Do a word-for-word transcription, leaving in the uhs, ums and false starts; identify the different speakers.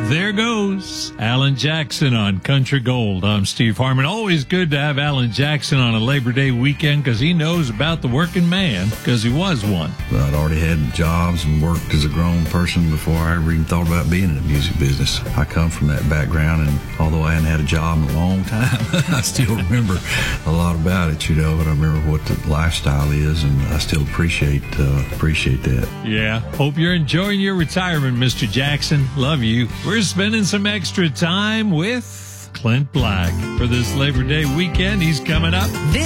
Speaker 1: There goes Alan Jackson on Country Gold. I'm Steve Harmon. Always good to have Alan Jackson on a Labor Day weekend because he knows about the working man because he was one.
Speaker 2: Well, I'd already had jobs and worked as a grown person before I ever even thought about being in the music business. I come from that background, and although I hadn't had a job in a long time, I still remember a lot about it, you know, and I remember what the lifestyle is, and I still appreciate uh, appreciate that.
Speaker 1: Yeah. Hope you're enjoying your retirement, Mister Jackson. Love you. We're spending some extra time with Clint Black. For this Labor Day weekend, he's coming up.